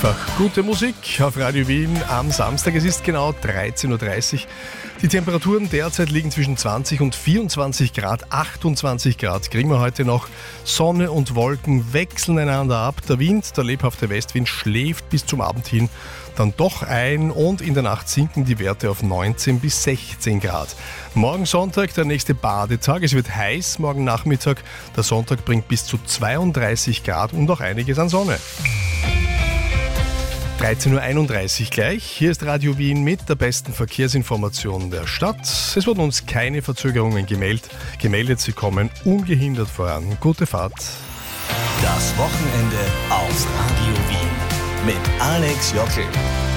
Einfach gute Musik auf Radio Wien am Samstag. Es ist genau 13.30 Uhr. Die Temperaturen derzeit liegen zwischen 20 und 24 Grad. 28 Grad kriegen wir heute noch. Sonne und Wolken wechseln einander ab. Der Wind, der lebhafte Westwind, schläft bis zum Abend hin dann doch ein und in der Nacht sinken die Werte auf 19 bis 16 Grad. Morgen Sonntag der nächste Badetag. Es wird heiß morgen Nachmittag. Der Sonntag bringt bis zu 32 Grad und auch einiges an Sonne. 13.31 Uhr gleich. Hier ist Radio Wien mit der besten Verkehrsinformation der Stadt. Es wurden uns keine Verzögerungen gemeldet. Sie kommen ungehindert voran. Gute Fahrt. Das Wochenende auf Radio Wien mit Alex Jockel.